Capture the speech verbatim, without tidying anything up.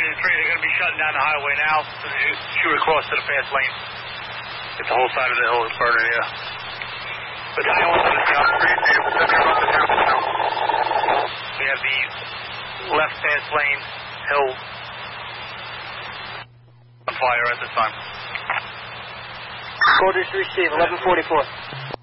Cody three, they're going to be shutting down the highway now as you shoot across to the fast lane. Get the whole side of the hill is burning, yeah. But the hill to the south, we have the left fast lane hill on fire at this time. Quarters received, eleven forty-four.